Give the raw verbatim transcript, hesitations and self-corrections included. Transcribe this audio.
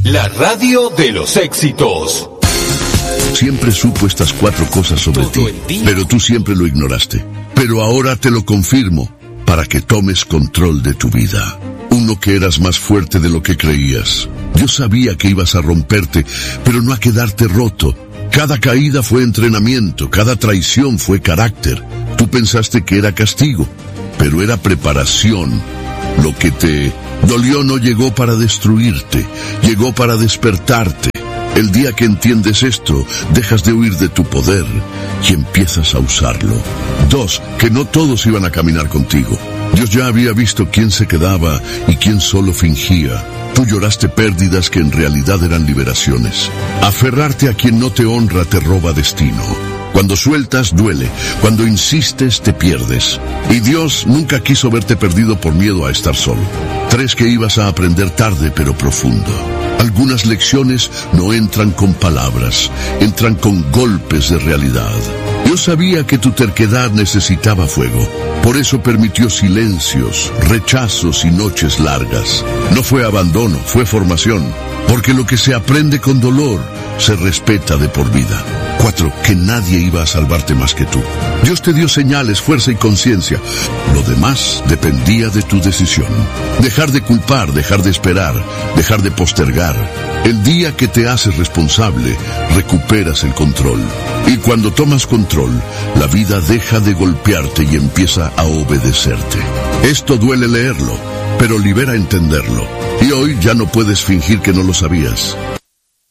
La radio de los éxitos. Siempre supo estas cuatro cosas sobre ti, pero tú siempre lo ignoraste. Pero ahora te lo confirmo, para que tomes control de tu vida. Uno, que eras más fuerte de lo que creías. Yo sabía que ibas a romperte, pero no a quedarte roto. Cada caída fue entrenamiento, cada traición fue carácter. Tú pensaste que era castigo, pero era preparación. Lo que te dolió no llegó para destruirte, llegó para despertarte. El día que entiendes esto, dejas de huir de tu poder y empiezas a usarlo. Dos, que no todos iban a caminar contigo. Dios ya había visto quién se quedaba y quién solo fingía. Tú lloraste pérdidas que en realidad eran liberaciones. Aferrarte a quien no te honra te roba destino. Cuando sueltas, duele. Cuando insistes, te pierdes. Y Dios nunca quiso verte perdido por miedo a estar solo. Tres, que ibas a aprender tarde pero profundo. Algunas lecciones no entran con palabras, entran con golpes de realidad. Yo sabía que tu terquedad necesitaba fuego. Por eso permitió silencios, rechazos y noches largas. No fue abandono, fue formación. Porque lo que se aprende con dolor, se respeta de por vida. Cuatro, que nadie iba a salvarte más que tú. Dios te dio señales, fuerza y conciencia. Lo demás dependía de tu decisión. Dejar de culpar, dejar de esperar, dejar de postergar. El día que te haces responsable, recuperas el control. Y cuando tomas control, la vida deja de golpearte y empieza a obedecerte. Esto duele leerlo, pero libera entenderlo. Y hoy ya no puedes fingir que no lo sabías.